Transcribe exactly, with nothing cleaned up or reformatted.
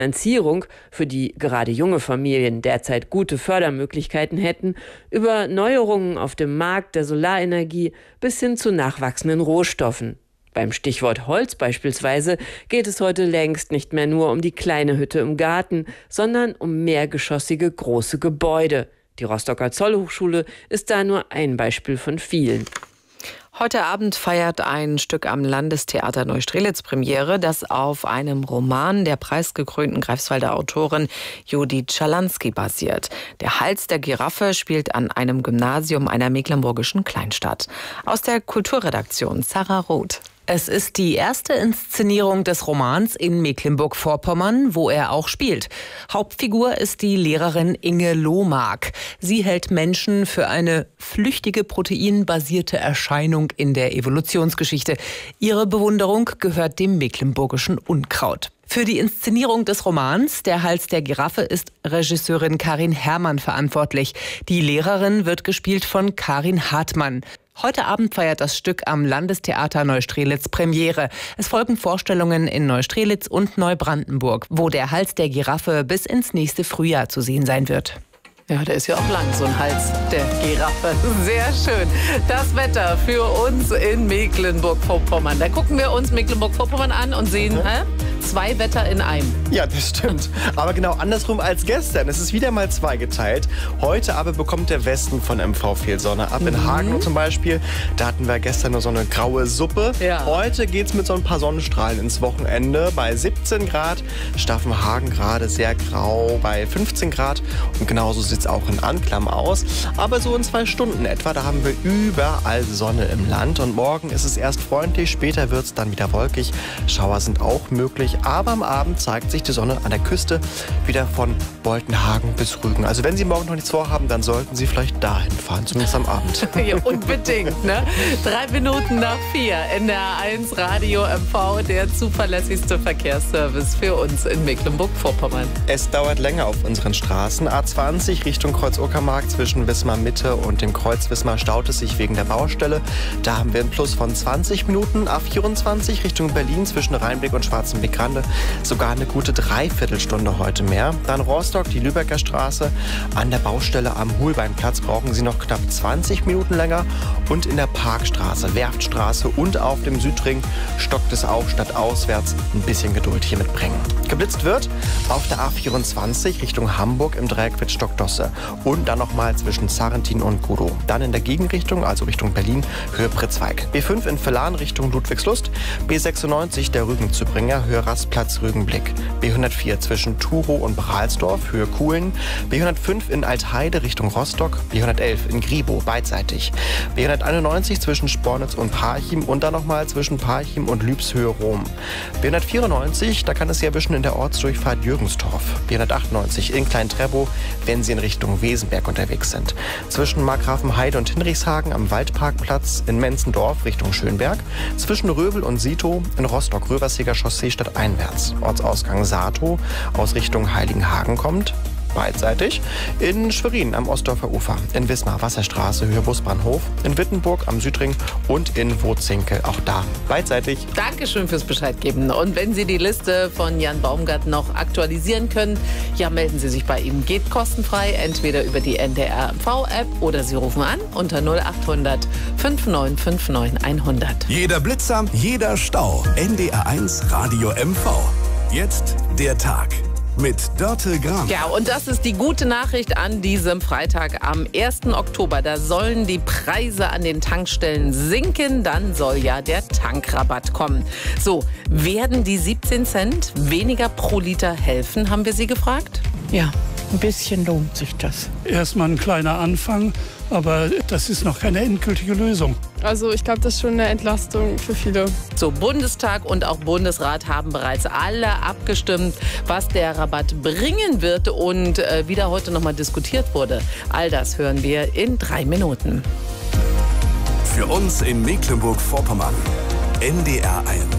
Finanzierung, für die gerade junge Familien derzeit gute Fördermöglichkeiten hätten, über Neuerungen auf dem Markt der Solarenergie bis hin zu nachwachsenden Rohstoffen. Beim Stichwort Holz beispielsweise geht es heute längst nicht mehr nur um die kleine Hütte im Garten, sondern um mehrgeschossige große Gebäude. Die Rostocker Zollhochschule ist da nur ein Beispiel von vielen. Heute Abend feiert ein Stück am Landestheater Neustrelitz Premiere, das auf einem Roman der preisgekrönten Greifswalder Autorin Judith Schalansky basiert. Der Hals der Giraffe spielt an einem Gymnasium einer mecklenburgischen Kleinstadt. Aus der Kulturredaktion Sarah Roth. Es ist die erste Inszenierung des Romans in Mecklenburg-Vorpommern, wo er auch spielt. Hauptfigur ist die Lehrerin Inge Lohmark. Sie hält Menschen für eine flüchtige proteinbasierte Erscheinung in der Evolutionsgeschichte. Ihre Bewunderung gehört dem mecklenburgischen Unkraut. Für die Inszenierung des Romans Der Hals der Giraffe ist Regisseurin Karin Herrmann verantwortlich. Die Lehrerin wird gespielt von Karin Hartmann. Heute Abend feiert das Stück am Landestheater Neustrelitz Premiere. Es folgen Vorstellungen in Neustrelitz und Neubrandenburg, wo Der Hals der Giraffe bis ins nächste Frühjahr zu sehen sein wird. Ja, der ist ja auch lang, so ein Hals der Giraffe. Sehr schön. Das Wetter für uns in Mecklenburg-Vorpommern. Da gucken wir uns Mecklenburg-Vorpommern an und sehen mhm. hä? zwei Wetter in einem. Ja, das stimmt. Aber genau andersrum als gestern. Es ist wieder mal zweigeteilt. Heute aber bekommt der Westen von M V viel Sonne ab. Mhm. In Hagen zum Beispiel, da hatten wir gestern nur so eine graue Suppe. Ja. Heute geht es mit so ein paar Sonnenstrahlen ins Wochenende. Bei siebzehn Grad, Staffenhagen gerade sehr grau bei fünfzehn Grad. Und genauso sieht es auch in Anklam aus. Aber so in zwei Stunden etwa, da haben wir überall Sonne im Land. Und morgen ist es erst freundlich, später wird es dann wieder wolkig. Schauer sind auch möglich. Aber am Abend zeigt sich die Sonne an der Küste wieder von Boltenhagen bis Rügen. Also wenn Sie morgen noch nichts vorhaben, dann sollten Sie vielleicht dahin fahren, zumindest am Abend. Ja, unbedingt, ne? Drei Minuten nach vier, N D R eins Radio M V, der zuverlässigste Verkehrsservice für uns in Mecklenburg-Vorpommern. Es dauert länger auf unseren Straßen. A zwanzig Richtung Kreuz-Uckermark zwischen Wismar Mitte und dem Kreuz Wismar staut es sich wegen der Baustelle. Da haben wir einen Plus von zwanzig Minuten. A vierundzwanzig Richtung Berlin zwischen Rheinblick und Schwarzenbeck sogar eine gute Dreiviertelstunde heute mehr. Dann Rostock, die Lübecker Straße. An der Baustelle am Hulbeinplatz brauchen Sie noch knapp zwanzig Minuten länger. Und in der Parkstraße, Werftstraße und auf dem Südring stockt es auch stadtauswärts. Ein bisschen Geduld hier mitbringen. Geblitzt wird auf der A vierundzwanzig Richtung Hamburg im Dreieck Wittstock-Dosse. Und dann nochmal zwischen Sarrentin und Gudow. Dann in der Gegenrichtung, also Richtung Berlin, Höhe Pritzweig. B fünf in Villan Richtung Ludwigslust. B sechsundneunzig der Rügen-Zypringer, Höhe Rastplatz Rügenblick. B hundertvier zwischen Turow und Bralsdorf, Höhe Kuhlen. B hundertfünf in Altheide Richtung Rostock. B hundertelf in Gribow, beidseitig. B hunderteinundneunzig zwischen Spornitz und Parchim und dann nochmal zwischen Parchim und Lübshöhe Rom. B hundertvierundneunzig, da kann es Sie erwischen in der Ortsdurchfahrt Jürgenstorf. B hundertachtundneunzig in Klein-Trebow, wenn Sie in Richtung Wesenberg unterwegs sind. Zwischen Markgrafenheide und Hinrichshagen am Waldparkplatz in Menzendorf Richtung Schönberg. Zwischen Röbel und Sito in Rostock-Röverseger Chaussee stadteinwärts. Ortsausgang Sato aus Richtung Heiligenhagen kommt. Beidseitig. In Schwerin am Ostdorfer Ufer, in Wismar Wasserstraße, Höhe Busbahnhof, in Wittenburg am Südring und in Wotzinkel, auch da beidseitig. Dankeschön fürs Bescheid geben. Und wenn Sie die Liste von Jan Baumgart noch aktualisieren können, ja, melden Sie sich bei ihm. Geht kostenfrei, entweder über die N D R M V-App oder Sie rufen an unter null acht hundert fünfundneunzig neunundfünfzig hundert. Jeder Blitzer, jeder Stau. N D R eins Radio M V. Jetzt der Tag. Mit Dörte Gram. Ja, und das ist die gute Nachricht an diesem Freitag am ersten Oktober. Da sollen die Preise an den Tankstellen sinken. Dann soll ja der Tankrabatt kommen. So, werden die siebzehn Cent weniger pro Liter helfen, haben wir Sie gefragt? Ja, ein bisschen lohnt sich das. Erstmal ein kleiner Anfang, aber das ist noch keine endgültige Lösung. Also ich glaube, das ist schon eine Entlastung für viele. So, Bundestag und auch Bundesrat haben bereits alle abgestimmt, was der Rabatt bringen wird und äh, wie da heute nochmal diskutiert wurde. All das hören wir in drei Minuten. Für uns in Mecklenburg-Vorpommern. N D R eins.